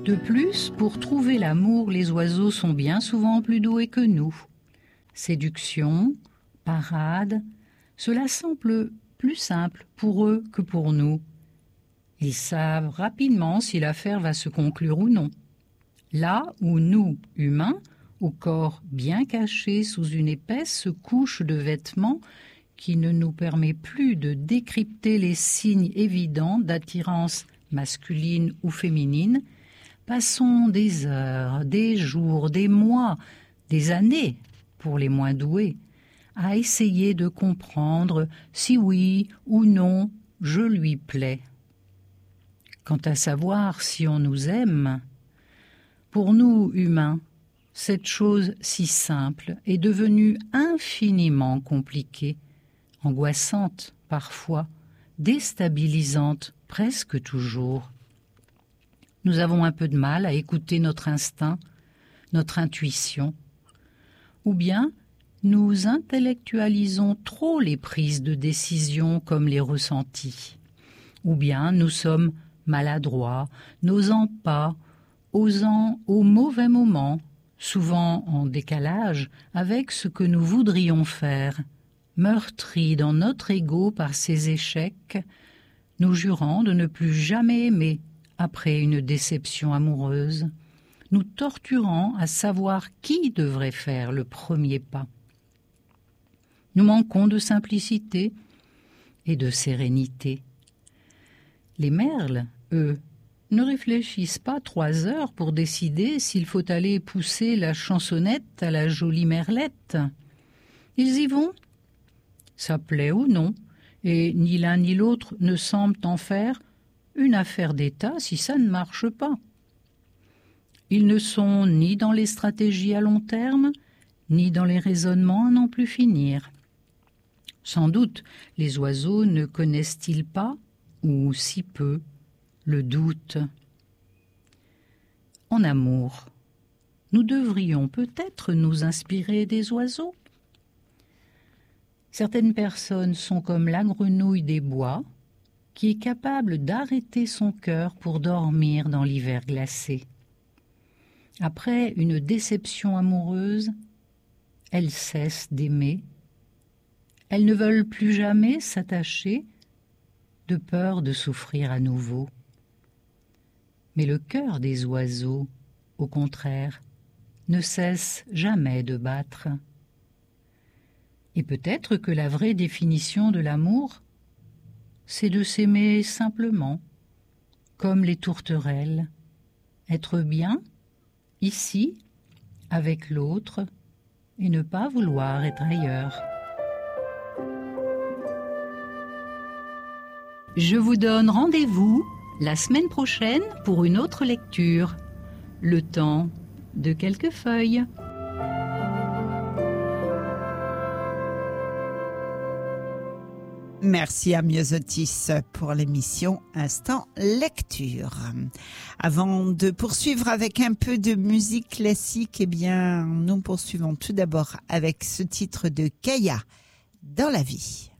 De plus, pour trouver l'amour, les oiseaux sont bien souvent plus doués que nous. Séduction, parade, cela semble plus simple pour eux que pour nous. Ils savent rapidement si l'affaire va se conclure ou non. Là où nous, humains, au corps bien caché sous une épaisse couche de vêtements qui ne nous permet plus de décrypter les signes évidents d'attirance masculine ou féminine, passons des heures, des jours, des mois, des années, pour les moins doués, à essayer de comprendre si oui ou non je lui plais. Quant à savoir si on nous aime, pour nous humains, cette chose si simple est devenue infiniment compliquée, angoissante parfois, déstabilisante presque toujours. Nous avons un peu de mal à écouter notre instinct, notre intuition, ou bien nous intellectualisons trop les prises de décision comme les ressentis, ou bien nous sommes maladroits, n'osant pas, osant au mauvais moment, souvent en décalage avec ce que nous voudrions faire, meurtris dans notre ego par ces échecs, nous jurant de ne plus jamais aimer après une déception amoureuse, nous torturant à savoir qui devrait faire le premier pas. Nous manquons de simplicité et de sérénité. Les merles, eux, ne réfléchissent pas 3 heures pour décider s'il faut aller pousser la chansonnette à la jolie merlette. Ils y vont. Ça plaît ou non, et ni l'un ni l'autre ne semblent en faire une affaire d'État si ça ne marche pas. Ils ne sont ni dans les stratégies à long terme, ni dans les raisonnements à n'en plus finir. Sans doute, les oiseaux ne connaissent-ils pas, ou si peu, le doute. En amour, nous devrions peut-être nous inspirer des oiseaux. Certaines personnes sont comme la grenouille des bois, qui est capable d'arrêter son cœur pour dormir dans l'hiver glacé. Après une déception amoureuse, elles cessent d'aimer. Elles ne veulent plus jamais s'attacher, de peur de souffrir à nouveau. Mais le cœur des oiseaux, au contraire, ne cesse jamais de battre. Et peut-être que la vraie définition de l'amour, c'est de s'aimer simplement, comme les tourterelles, être bien, ici, avec l'autre, et ne pas vouloir être ailleurs. Je vous donne rendez-vous la semaine prochaine pour une autre lecture, le temps de quelques feuilles. Merci à Myosotis pour l'émission Instant Lecture. Avant de poursuivre avec un peu de musique classique, eh bien, nous poursuivons tout d'abord avec ce titre de Kaya, Dans la vie.